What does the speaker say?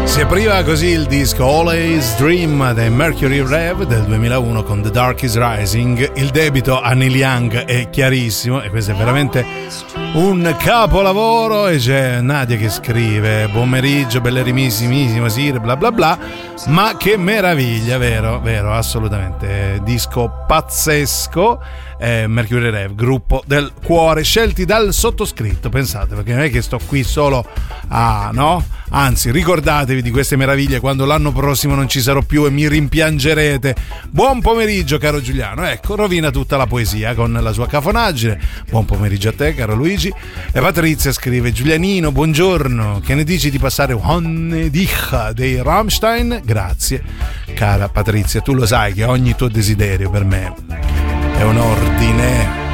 Si apriva così il disco Always Dream dei Mercury Rev del 2001 con The Dark Is Rising. Il debito a Neil Young è chiarissimo e questo è veramente un capolavoro. E c'è Nadia che scrive: buon pomeriggio, bellerimissimo Sir, bla bla bla. Ma che meraviglia, vero, assolutamente, disco pazzesco. Mercury Rev, gruppo del cuore, scelti dal sottoscritto, pensate, perché non è che sto qui solo a, no? Anzi, ricordatevi di queste meraviglie quando l'anno prossimo non ci sarò più e mi rimpiangerete. Buon pomeriggio caro Giuliano, ecco, rovina tutta la poesia con la sua cafonaggine. Buon pomeriggio a te caro Luigi. E Patrizia scrive: Giulianino, buongiorno, che ne dici di passare Honne Dich dei Rammstein? Grazie cara Patrizia, tu lo sai che ogni tuo desiderio per me è un ordine.